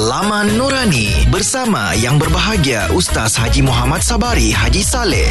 Laman Nurani bersama yang berbahagia Ustaz Haji Muhammad Sabari Haji Saleh.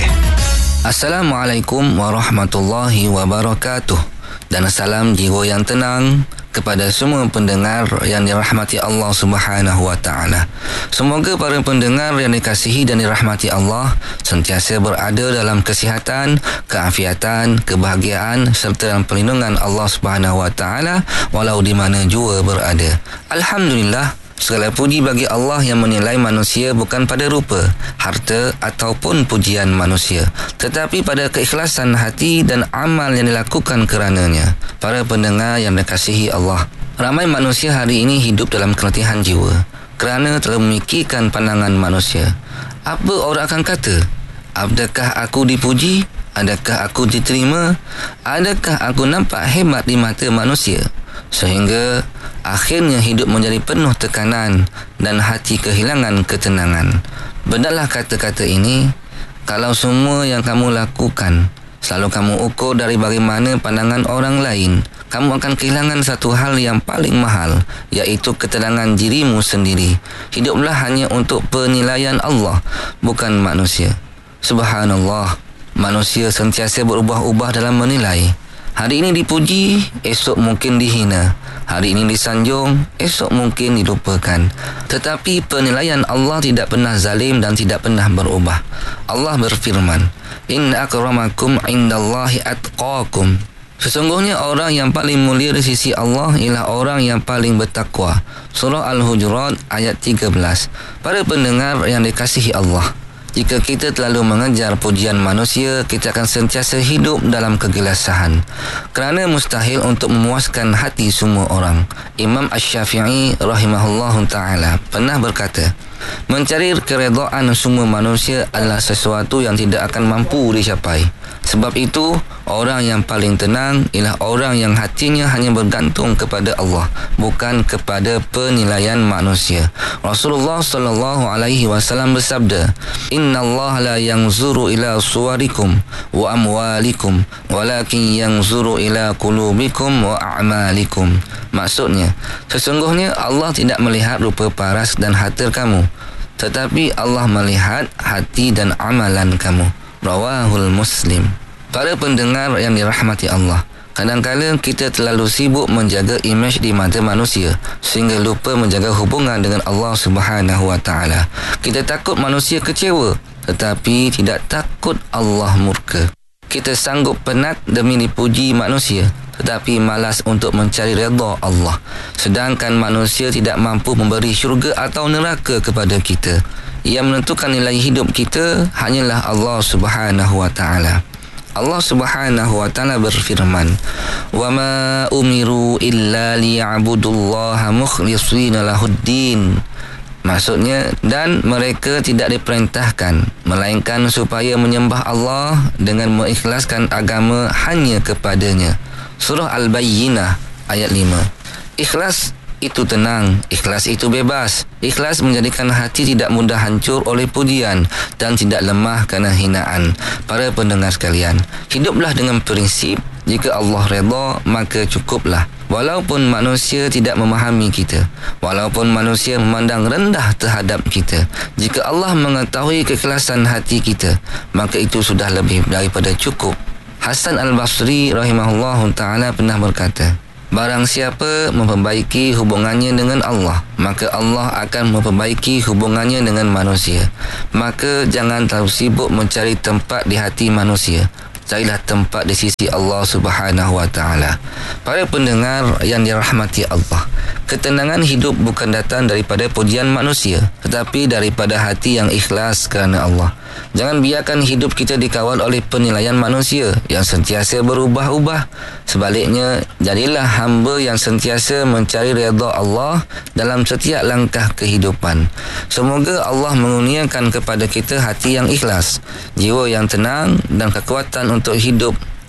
Assalamualaikum warahmatullahi wabarakatuh. Dan salam jiwa yang tenang kepada semua pendengar yang dirahmati Allah Subhanahu wa taala. Semoga para pendengar yang dikasihi dan dirahmati Allah sentiasa berada dalam kesihatan, keafiatan, kebahagiaan serta dalam perlindungan Allah Subhanahu wa taala walau di mana jua berada. Alhamdulillah, segala puji bagi Allah yang menilai manusia bukan pada rupa, harta ataupun pujian manusia, tetapi pada keikhlasan hati dan amal yang dilakukan kerananya. Para pendengar yang dikasihi Allah, ramai manusia hari ini hidup dalam keletihan jiwa kerana terlalu memikirkan pandangan manusia. Apa orang akan kata? Adakah aku dipuji? Adakah aku diterima? Adakah aku nampak hebat di mata manusia? Sehingga akhirnya hidup menjadi penuh tekanan dan hati kehilangan ketenangan. Benarlah kata-kata ini, kalau semua yang kamu lakukan selalu kamu ukur dari bagaimana pandangan orang lain, kamu akan kehilangan satu hal yang paling mahal, iaitu ketenangan dirimu sendiri. Hiduplah hanya untuk penilaian Allah, bukan manusia. Subhanallah, manusia sentiasa berubah-ubah dalam menilai. Hari ini dipuji, esok mungkin dihina. Hari ini disanjung, esok mungkin dilupakan. Tetapi penilaian Allah tidak pernah zalim dan tidak pernah berubah. Allah berfirman, Inna akramakum indallahi atqakum. Sesungguhnya orang yang paling mulia di sisi Allah ialah orang yang paling bertakwa. Surah Al-Hujurat ayat 13. Para pendengar yang dikasihi Allah, jika kita terlalu mengejar pujian manusia, kita akan sentiasa hidup dalam kegelisahan kerana mustahil untuk memuaskan hati semua orang. Imam Asy-Syafi'i rahimahullahu ta'ala pernah berkata, mencari keredaan semua manusia adalah sesuatu yang tidak akan mampu dicapai. Sebab itu, orang yang paling tenang ialah orang yang hatinya hanya bergantung kepada Allah, bukan kepada penilaian manusia. Rasulullah sallallahu alaihi wasallam bersabda, "Innallaha la yanzuru ila suwarikum wa amwalikum, walakin yanzuru ila qulubikum wa a'malikum." Maksudnya, sesungguhnya Allah tidak melihat rupa paras dan harta kamu, tetapi Allah melihat hati dan amalan kamu. Rawahul Muslim. Para pendengar yang dirahmati Allah, kadang-kadang kita terlalu sibuk menjaga imej di mata manusia sehingga lupa menjaga hubungan dengan Allah Subhanahu wa taala. Kita takut manusia kecewa, tetapi tidak takut Allah murka. Kita sanggup penat demi dipuji manusia, tetapi malas untuk mencari redha Allah. Sedangkan manusia tidak mampu memberi syurga atau neraka kepada kita. Yang menentukan nilai hidup kita hanyalah Allah Subhanahu wa taala. Allah Subhanahu wa taala berfirman, "Wa ma umiru illa liya'budullaha mukhlishina lahuddin." Maksudnya, dan mereka tidak diperintahkan melainkan supaya menyembah Allah dengan mengikhlaskan agama hanya kepadanya. Surah Al-Bayyinah ayat 5. Ikhlas itu tenang, ikhlas itu bebas. Ikhlas menjadikan hati tidak mudah hancur oleh pujian dan tidak lemah kerana hinaan. Para pendengar sekalian, hiduplah dengan prinsip, jika Allah redha maka cukuplah. Walaupun manusia tidak memahami kita, walaupun manusia memandang rendah terhadap kita, jika Allah mengetahui keikhlasan hati kita, maka itu sudah lebih daripada cukup. Hasan Al-Basri rahimahullahu ta'ala pernah berkata, barang siapa memperbaiki hubungannya dengan Allah, maka Allah akan memperbaiki hubungannya dengan manusia. Maka jangan terlalu sibuk mencari tempat di hati manusia. Carilah tempat di sisi Allah Subhanahu wa taala. Para pendengar yang dirahmati Allah, ketenangan hidup bukan datang daripada pujian manusia, tetapi daripada hati yang ikhlas kerana Allah. Jangan biarkan hidup kita dikawal oleh penilaian manusia yang sentiasa berubah-ubah. Sebaliknya, jadilah hamba yang sentiasa mencari redha Allah dalam setiap langkah kehidupan. Semoga Allah mengurniakan kepada kita hati yang ikhlas, jiwa yang tenang dan kekuatan untuk hidup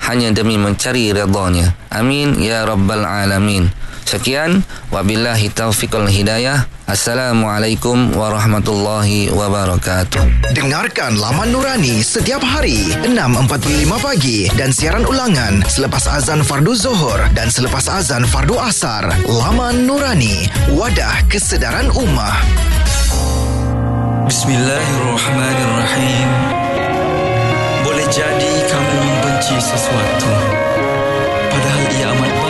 hanya demi mencari redha-Nya. Amin ya rabbal alamin. Sekian, wabillahi taufiqul hidayah. Assalamualaikum warahmatullahi wabarakatuh. Dengarkan Laman Nurani setiap hari 6.45 pagi dan siaran ulangan selepas azan fardu Zuhur dan selepas azan fardu Asar. Laman Nurani, wadah kesedaran ummah. Bismillahirrahmanirrahim. Boleh jadi